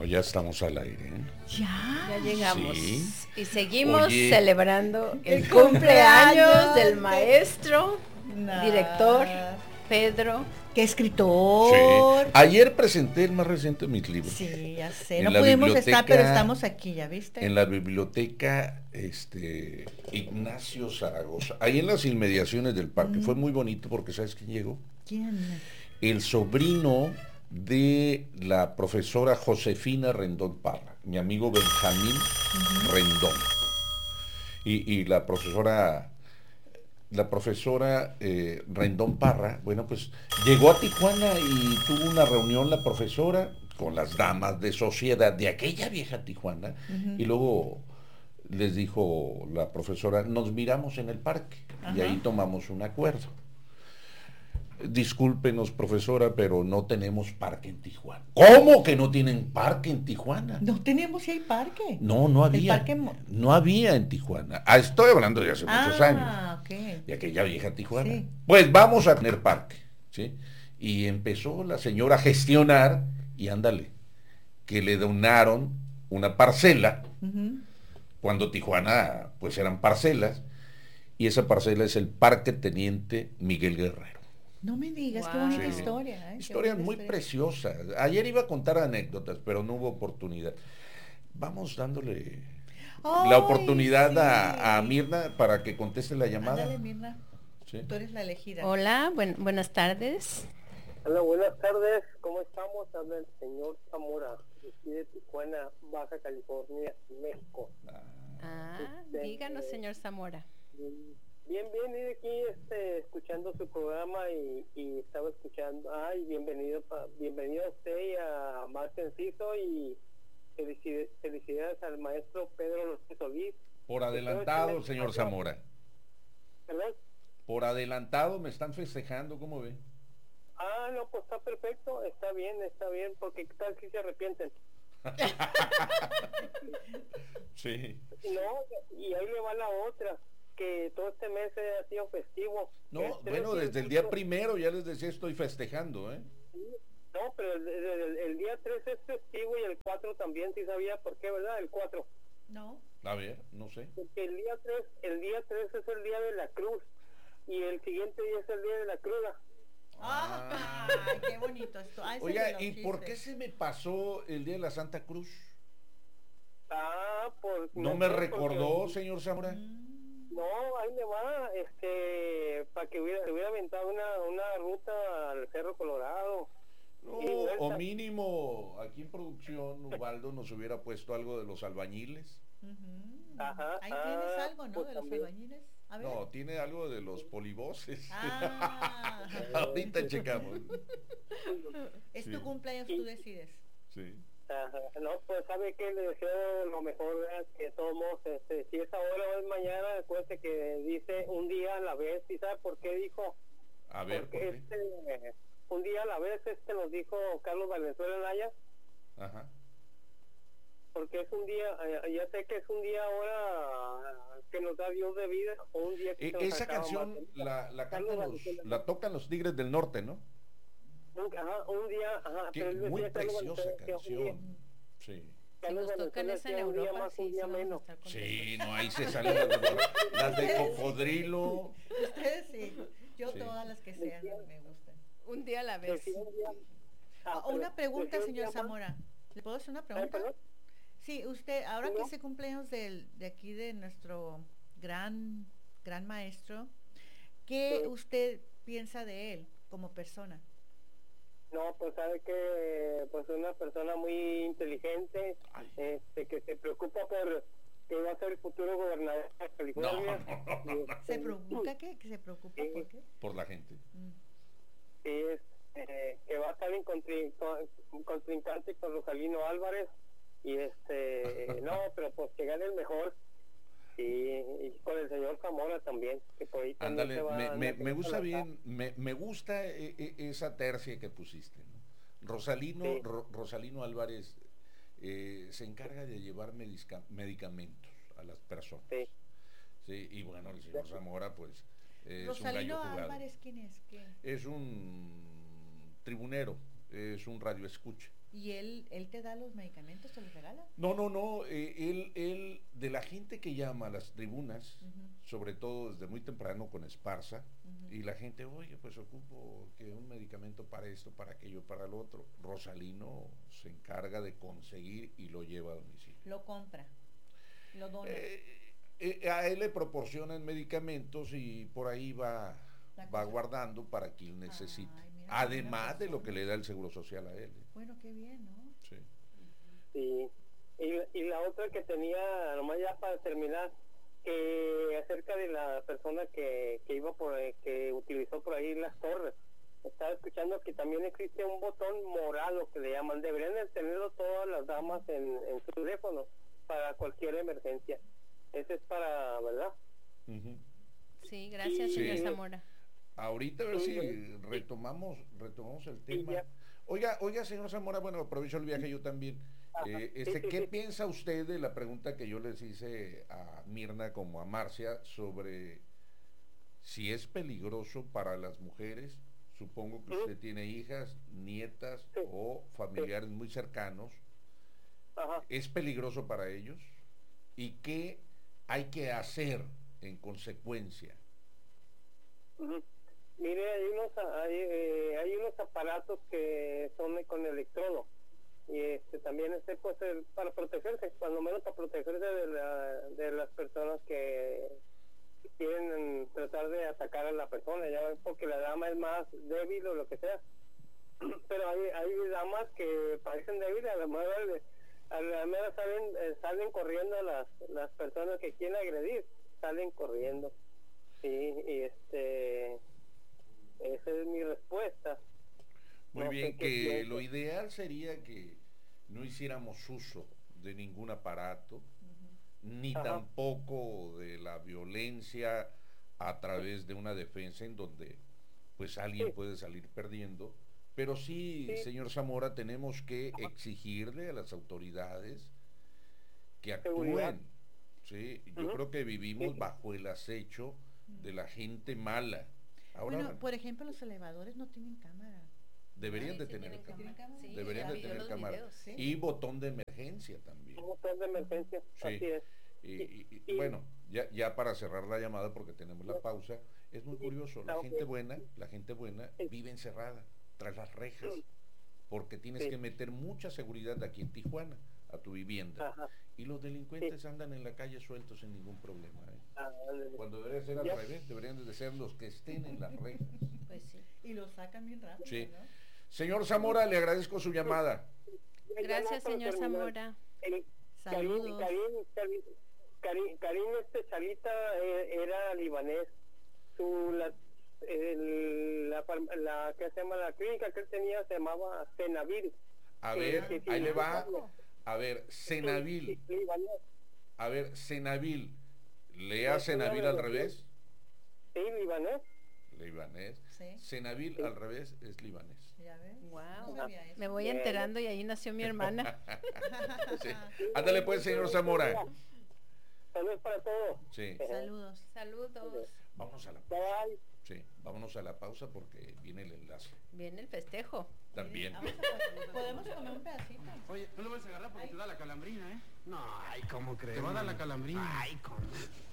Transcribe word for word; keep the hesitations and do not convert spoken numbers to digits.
ya estamos al aire, ¿eh? Ya, ya llegamos. Sí. Y seguimos Oye. celebrando el, El cumpleaños cumpleaños del de- maestro, Nah. director Pedro. Qué Sí. escritor. Ayer presenté el más reciente de mis libros. Sí, ya sé. En No la pudimos estar, biblioteca- pero estamos aquí, ¿ya viste? En la biblioteca este, Ignacio Zaragoza, ahí en las inmediaciones del parque. Mm. Fue muy bonito porque ¿sabes quién llegó? ¿Quién? El sobrino de la profesora Josefina Rendón Parra, mi amigo Benjamín Rendón. Y, y la profesora, la profesora eh, Rendón Parra, bueno, pues llegó a Tijuana y tuvo una reunión la profesora con las damas de sociedad de aquella vieja Tijuana, Ujú. y luego les dijo la profesora, nos miramos en el parque, y Ajá. ahí tomamos un acuerdo. Discúlpenos, profesora, pero no tenemos parque en Tijuana. ¿Cómo que no tienen parque en Tijuana? No tenemos si hay parque. No, no había. El parque mo- No había en Tijuana. Ah, estoy hablando de hace muchos años. Ah, ok. De aquella vieja Tijuana. Sí. Pues vamos a tener parque, ¿sí? Y empezó la señora a gestionar, y ándale, que le donaron una parcela, Ujú. cuando Tijuana, pues eran parcelas, y esa parcela es el Parque Teniente Miguel Guerrero. No me digas, qué Wow. bonita Sí. historia. ¿eh? Qué Historia bonita muy historia. preciosa. Ayer iba a contar anécdotas, pero no hubo oportunidad. Vamos dándole Ay, la oportunidad sí. a, a Mirna para que conteste la llamada. Ándale, Mirna, Sí. tú eres la elegida. Hola, buen- buenas tardes. Hola, buenas tardes. ¿Cómo estamos? Habla el señor Zamora, de aquí de Tijuana, Baja California, México. Ah, Este, díganos, señor Zamora. Bien, bien, y aquí este, escuchando su programa y, y estaba escuchando. Ay, bienvenido, pa- bienvenido a usted y a Marta Enciso, y felici- felicidades al maestro Pedro López Solís. Por adelantado, señor Zamora. ¿Perdón? Por adelantado me están festejando, ¿cómo ve? Ah, no, pues está perfecto, está bien, está bien, porque ¿qué tal si se arrepienten? Sí. No, y ahí le va la otra, que todo este mes ha sido festivo. No, El bueno, tres, desde el día primero ya les decía, estoy festejando, ¿eh? No, pero el, el- el día tres es festivo y el cuatro también, sí sabía por qué, ¿verdad? El cuatro. No. A ver, no sé. Porque el día tres, el día tres es el día de la cruz y el siguiente día es el día de la cruda. Ah, ay, qué bonito esto. Ay, ese de Oiga, los ¿y por qué chistes. se me pasó el día de la Santa Cruz? Ah, pues... ¿No me sé, recordó, porque- señor Zamora? Mm. No, ahí le va, este, para que hubiera, hubiera aventado una, una ruta al Cerro Colorado. No, Y vuelta. o mínimo, aquí en producción, Ubaldo nos hubiera puesto algo de los albañiles. Ujú. Ajá, Ahí tienes ah, algo, ¿no? pues de los también. albañiles. A ver. No, tiene algo de los polivoces. Ah. Ahorita checamos. Es Sí. tu cumpleaños, tú decides. Sí. Ajá, no, pues sabe que le deseo lo mejor, ¿verdad? Que somos, este, si es ahora o es mañana, acuérdate que dice un día a la vez. ¿Y sabe por qué dijo? A ver, ¿por Porque qué? este, un día a la vez, este nos dijo Carlos Valenzuela Naya, Ajá. porque es un día, eh, ya sé que es un día ahora que nos da Dios de vida, o un día que E- se nos esa acaba canción más. la, la Carlos cantan los, Valenzuela. la tocan los Tigres del Norte, ¿no? Un, ajá, un día, ajá, Qué pero él muy decía Carlos preciosa Valenzuela que un día- canción. Sí. Si Carlos nos tocan Valenzuela esa en decía un día Europa, más, sí, un sí día vamos a menos. estar contentos. Sí, no, ahí se salen las de, las de cocodrilo. Ustedes sí. Yo Sí. todas las que sean me gustan. Un día a la vez. Decía un día- ah, O- Una pero pregunta, decía un señor día más- Zamora. ¿Le puedo hacer una ¿Eh, pregunta? perdón? Sí, usted, ahora que ¿No? es el cumpleaños del, de aquí de nuestro gran, gran maestro, ¿qué Sí. usted piensa de él como persona? No, pues sabe que pues una persona muy inteligente, Ay. este, que se preocupa por que va a ser el futuro gobernador de No, California. no, no, Y, no, ¿Se este, preocupa qué? ¿Que se preocupa Sí. por qué? por la gente. Mm. Sí, es, eh, que va a estar en contrin- con- contrincante con Rosalino Álvarez y este no, pero pues que gane el mejor y, y con el señor Zamora también, que por ahí también Ándale, se va me, a me, meter me a gusta la- bien, me, me gusta eh, eh, esa tercia que pusiste, ¿no? Rosalino, Sí. Ro- Rosalino Álvarez eh, se encarga de llevar medisca- medicamentos a las personas. Sí. Sí, y bueno, el señor Zamora, pues, eh, es un gallo Rosalino jugado. Álvarez, ¿quién es? ¿Qué? Es un tribunero, es un radioescucha. ¿Y él, él te da los medicamentos, te los regala? No, no, no, eh, él, él, de la gente que llama a las tribunas, Ujú. sobre todo desde muy temprano con Esparza, Ujú. y la gente, oye, pues ocupo que un medicamento para esto, para aquello, para lo otro. Rosalino se encarga de conseguir y lo lleva a domicilio. Lo compra, lo dona. Eh, eh, a él le proporcionan medicamentos y por ahí va, La va cosa. guardando para quien necesite. Ay, mira qué Además buena de lo que persona. le da el Seguro Social a él. ¿eh? Bueno, qué bien, ¿no? Sí. Sí. Y, y la otra que tenía, nomás ya para terminar, que acerca de la persona que, que iba por ahí, que utilizó por ahí las torres. Estaba escuchando que también existe un botón morado que le llaman. Deberían de tenerlo todas las damas en, en su teléfono para cualquier emergencia. Ese es para, ¿verdad? Ujú. Sí, gracias, Sí. señor Sí. Zamora. Ahorita a ver Sí, si sí. retomamos, retomamos el Sí, tema. ya. Oiga, oiga, señor Zamora, bueno, aprovecho el viaje yo también. Ajá, Eh, sí, este, sí, ¿qué sí. piensa usted de la pregunta que yo les hice a Mirna como a Marcia sobre si es peligroso para las mujeres? Supongo que Ujú. usted tiene hijas, nietas Sí. o familiares muy cercanos. Ajá. ¿Es peligroso para ellos? ¿Y qué hay que hacer en consecuencia? Ujú. Mire, hay unos, hay, eh, hay unos aparatos que son con electrodo y este también este pues el- para protegerse, cuando menos para protegerse de, la, de las personas que quieren tratar de atacar a la persona, ya ven, porque la dama es más débil o lo que sea. Pero hay, hay damas que parecen débiles, a la mera, a la mera salen, eh, salen corriendo las, las personas que quieren agredir, salen corriendo. Sí, y este, esa es mi respuesta. Muy No sé bien, qué que piensa. lo ideal sería que no hiciéramos uso de ningún aparato, ni Ajá. tampoco de la violencia a través de una defensa en donde pues alguien Sí. puede salir perdiendo. Pero sí, Sí. señor Zamora, tenemos que exigirle a las autoridades que Seguridad. actúen. ¿Sí? Yo Ujú. creo que vivimos Sí. bajo el acecho de la gente mala. Ahora Bueno, por ejemplo, los elevadores no tienen cámara. deberían Ay, de sí tener tienen cámara. cámara. Sí, Deberían ya de vi yo tener los cámara. videos, sí. Y botón de emergencia también. Un botón de emergencia, Sí. así es. Y, y- y, Y- bueno, ya, ya para cerrar la llamada, porque tenemos la pausa, es muy curioso, la Ah, ok. gente buena, la gente buena Sí. vive encerrada, tras las rejas, porque tienes Sí. que meter mucha seguridad aquí en Tijuana, a tu vivienda. Ajá. Y los delincuentes andan en la calle sueltos sin ningún problema. ¿eh? Ah, ándale. Cuando debería ser al Ya. revés, deberían de ser los que estén en las rejas. Pues sí. Y lo sacan bien rápido, Sí. ¿no? Señor Zamora, le agradezco su llamada. Ya Gracias, nada para señor terminar. Zamora. El- Saludos. Karim, Karim, Karim, Karim, este Charita eh, era libanés. Su, la, el- la, farm- la, ¿qué se llama? La clínica que él tenía se llamaba Senavir. A Sí, ver, sí, sí. ahí le va. A ver, Senavil. Sí, sí, libanés. A ver, Senavil. ¿Lea Sí, Senavil sí, al sí. revés? Sí, libanés. Libanés. Sí. Senavil Sí. al revés es libanés. ¿Ya ves? Wow. No sabía eso. Me voy Bien. enterando y ahí nació mi hermana. Sí. Ándale pues, señor Zamora. Saludos para todos. Sí. Saludos. Saludos. Vámonos a la pausa. Bye. Sí, vámonos a la pausa porque viene el enlace. Viene el festejo. También. Vamos a- Podemos comer un pedacito. Oye, no lo vas a agarrar porque te da la calambrina, ¿eh? No, ay, ¿cómo crees? Te va a dar mano? la calambrina. Ay, ¿cómo?